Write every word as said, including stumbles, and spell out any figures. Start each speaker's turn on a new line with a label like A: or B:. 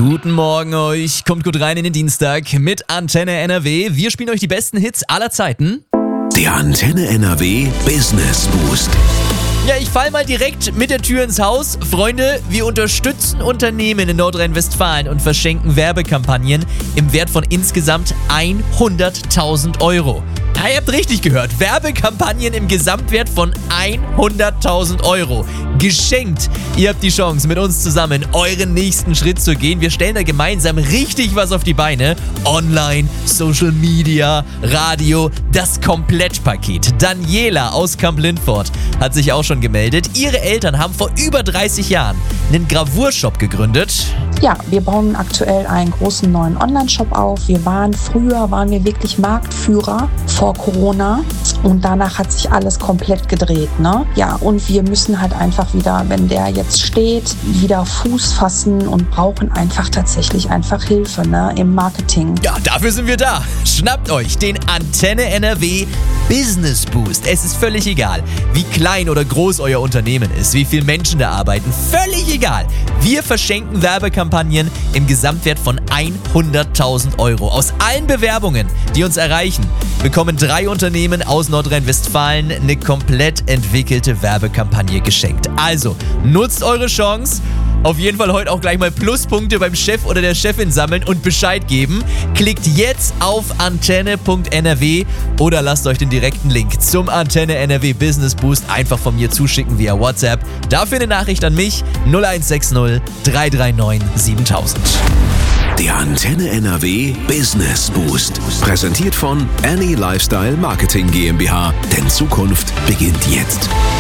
A: Guten Morgen euch, kommt gut rein in den Dienstag mit Antenne N R W. Wir spielen euch die besten Hits aller Zeiten.
B: Der Antenne N R W Business Boost.
A: Ja, ich fall mal direkt mit der Tür ins Haus. Freunde, wir unterstützen Unternehmen in Nordrhein-Westfalen und verschenken Werbekampagnen im Wert von insgesamt hunderttausend Euro. Ja, ihr habt richtig gehört. Werbekampagnen im Gesamtwert von hunderttausend Euro. Geschenkt. Ihr habt die Chance, mit uns zusammen euren nächsten Schritt zu gehen. Wir stellen da gemeinsam richtig was auf die Beine. Online, Social Media, Radio, das Komplettpaket. Daniela aus Kamp-Lindfort hat sich auch schon gemeldet. Ihre Eltern haben vor über dreißig Jahren einen Gravurshop gegründet.
C: Ja, wir bauen aktuell einen großen neuen Online-Shop auf. Wir waren früher, waren wir wirklich Marktführer vor Corona und danach hat sich alles komplett gedreht, ne? Ja, und wir müssen halt einfach wieder, wenn der jetzt steht, wieder Fuß fassen und brauchen einfach tatsächlich einfach Hilfe, ne, im Marketing.
A: Ja, dafür sind wir da. Schnappt euch den Antenne N R W Business Boost. Es ist völlig egal, wie klein oder groß euer Unternehmen ist, wie viele Menschen da arbeiten. Völlig egal. Wir verschenken Werbekampagnen im Gesamtwert von hunderttausend Euro. Aus allen Bewerbungen, die uns erreichen, bekommen drei Unternehmen aus Nordrhein-Westfalen eine komplett entwickelte Werbekampagne geschenkt. Also, nutzt eure Chance. Auf jeden Fall heute auch gleich mal Pluspunkte beim Chef oder der Chefin sammeln und Bescheid geben. Klickt jetzt auf antenne punkt n r w oder lasst euch den direkten Link zum Antenne N R W Business Boost einfach von mir zuschicken via WhatsApp. Dafür eine Nachricht an mich null eins sechs null drei drei neun siebentausend.
B: Der Antenne N R W Business Boost. Präsentiert von Annie Lifestyle Marketing GmbH. Denn Zukunft beginnt jetzt.